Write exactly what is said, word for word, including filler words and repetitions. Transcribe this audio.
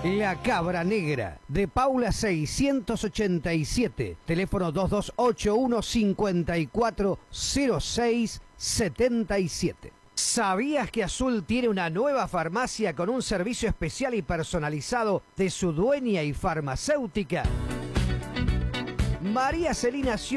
La Cabra Negra, de Paula seiscientos ochenta y siete, teléfono dos dos ocho uno, cinco cuatro cero seis siete siete. ¿Sabías que Azul tiene una nueva farmacia con un servicio especial y personalizado de su dueña y farmacéutica? María Celina